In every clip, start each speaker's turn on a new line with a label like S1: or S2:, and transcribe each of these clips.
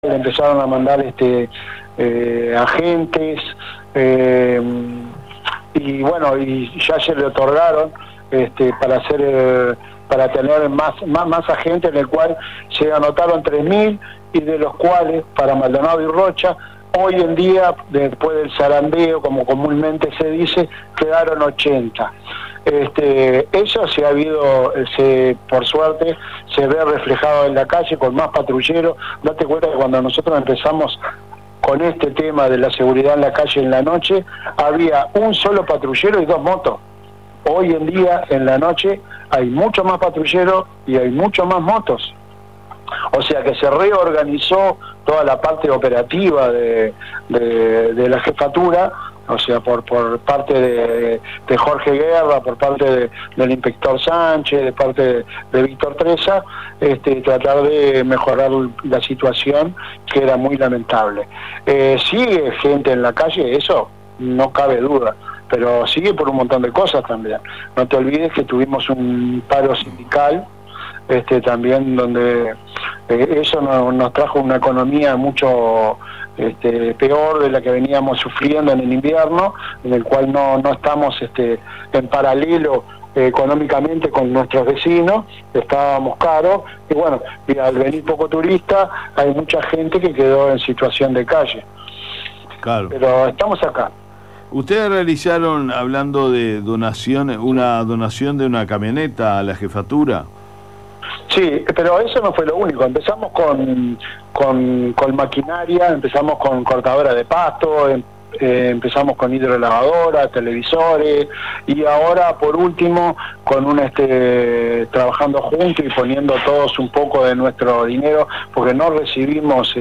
S1: empezaron a mandar agentes, y bueno, y ya se le otorgaron para tener más agentes, en el cual se anotaron 3.000, y de los cuales para Maldonado y Rocha hoy en día, después del zarandeo, como comúnmente se dice, quedaron 80. Eso por suerte se ve reflejado en la calle con más patrulleros. Date cuenta que cuando nosotros empezamos con este tema de la seguridad en la calle en la noche, había un solo patrullero y 2 motos. Hoy en día, en la noche, hay mucho más patrulleros y hay mucho más motos. O sea que se reorganizó toda la parte operativa de la jefatura, o sea, por parte de Jorge Guerra, por parte del inspector Sánchez, de parte de Víctor Treza, tratar de mejorar la situación, que era muy lamentable. Sigue gente en la calle, eso no cabe duda, pero sigue por un montón de cosas también. No te olvides que tuvimos un paro sindical, también, donde eso nos trajo una economía mucho peor de la que veníamos sufriendo en el invierno, en el cual no estamos en paralelo económicamente con nuestros vecinos, estábamos caros, y bueno, y al venir poco turista hay mucha gente que quedó en situación de calle.
S2: Claro.
S1: Pero estamos acá.
S2: Ustedes realizaron, hablando de donaciones, una donación de una camioneta a la jefatura.
S1: Sí, pero eso no fue lo único. Empezamos con maquinaria, empezamos con cortadora de pasto, empezamos con hidrolavadora, televisores, y ahora por último con trabajando juntos y poniendo todos un poco de nuestro dinero, porque no recibimos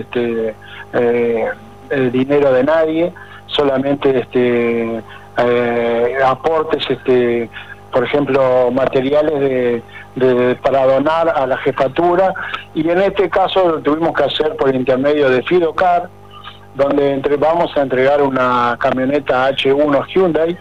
S1: el dinero de nadie, solamente aportes, por ejemplo, materiales para donar a la jefatura, y en este caso lo tuvimos que hacer por intermedio de Fidocar, donde vamos a entregar una camioneta H1 Hyundai,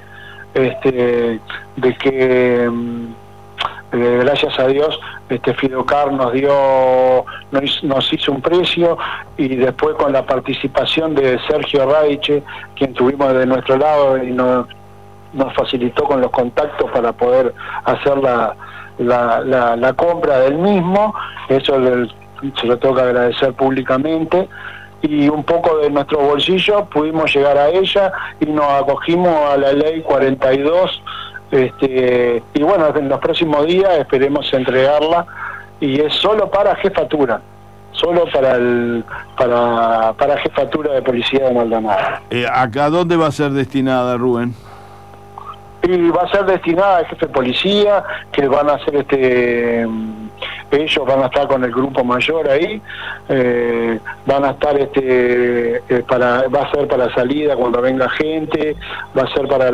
S1: de que gracias a Dios Fidocar nos hizo un precio, y después con la participación de Sergio Raiche, quien tuvimos de nuestro lado y nos facilitó con los contactos para poder hacer la compra del mismo. Eso se lo tengo que agradecer públicamente, y un poco de nuestro bolsillo pudimos llegar a ella y nos acogimos a la ley 42, y bueno, en los próximos días esperemos entregarla, y es solo para jefatura, solo para jefatura de policía de Maldonado.
S2: ¿Acá dónde va a ser destinada, Rubén?
S1: Y va a ser destinada al jefe de policía, que van a hacer ellos van a estar con el grupo mayor ahí, van a estar va a ser para salida cuando venga gente, va a ser para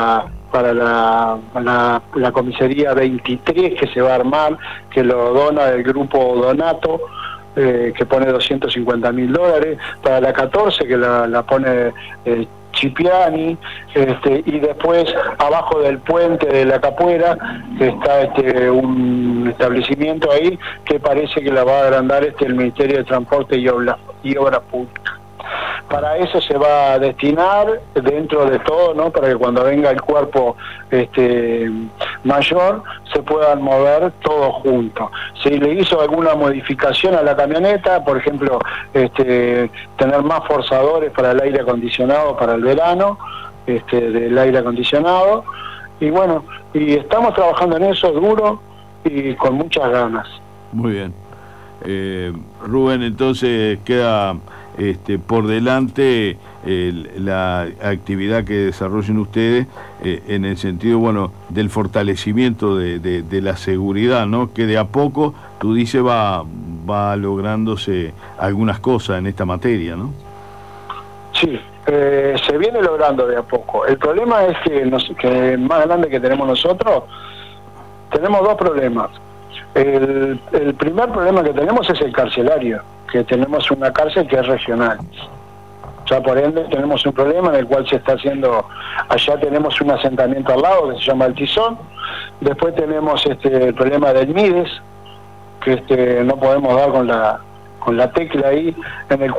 S1: la comisaría 23, que se va a armar, que lo dona el grupo Donato, que pone $250.000, para la 14, que la pone Chipiani, y después abajo del puente de la Capuera está un establecimiento ahí que parece que la va a agrandar el Ministerio de Transporte y Obras Públicas. Para eso se va a destinar, dentro de todo, ¿no?, para que cuando venga el cuerpo mayor se puedan mover todos juntos. Si le hizo alguna modificación a la camioneta, por ejemplo, tener más forzadores para el aire acondicionado para el verano, del aire acondicionado, y bueno, y estamos trabajando en eso duro y con muchas ganas.
S2: Muy bien. Rubén, entonces queda por delante la actividad que desarrollen ustedes en el sentido, bueno, del fortalecimiento de la seguridad, ¿no? Que de a poco, tú dices, va lográndose algunas cosas en esta materia, ¿no? Sí,
S1: se viene logrando de a poco. El problema es que más grande que tenemos nosotros, tenemos 2 problemas. El primer problema que tenemos es el carcelario, que tenemos una cárcel que es regional. Ya por ende tenemos un problema en el cual se está haciendo, allá tenemos un asentamiento al lado que se llama El Tizón, después tenemos el problema del Mides, que no podemos dar con la tecla ahí en el